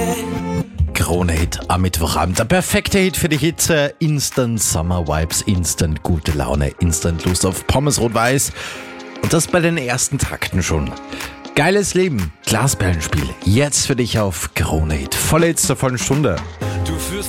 Krone-Hit am Mittwochabend. Der perfekte Hit für die Hitze. Instant Summer Vibes, Instant gute Laune, Instant Lust auf Pommes rot-weiß. Und das bei den ersten Takten schon. Geiles Leben, Glasperlenspiel. Jetzt für dich auf Krone-Hit. Volle Hits der vollen Stunde. Du führst